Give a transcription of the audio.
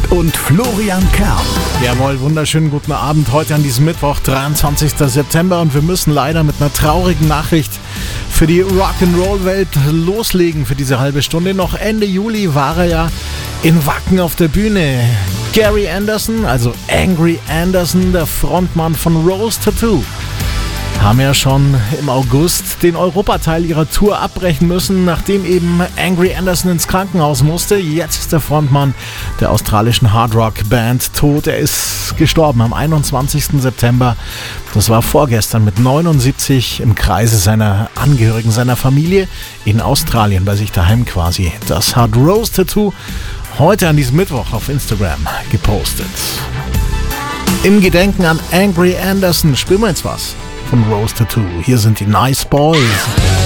und Florian Kern. Jawohl, wunderschönen guten Abend heute an diesem Mittwoch, 23. September, und wir müssen leider mit einer traurigen Nachricht für die Rock'n'Roll-Welt loslegen für diese halbe Stunde. Noch Ende Juli war er ja in Wacken auf der Bühne. Gary Anderson, also Angry Anderson, der Frontmann von Rose Tattoo, haben ja schon im August den Europateil ihrer Tour abbrechen müssen, nachdem eben Angry Anderson ins Krankenhaus musste. Jetzt ist der Frontmann der australischen Hardrock-Band tot. Er ist gestorben am 21. September. Das war vorgestern mit 79 im Kreise seiner Angehörigen, seiner Familie in Australien, bei sich daheim quasi. Das hat Rose Tattoo heute an diesem Mittwoch auf Instagram gepostet. Im Gedenken an Angry Anderson spielen wir jetzt was von Rose Tattoo. Hier sind die Nice Boys.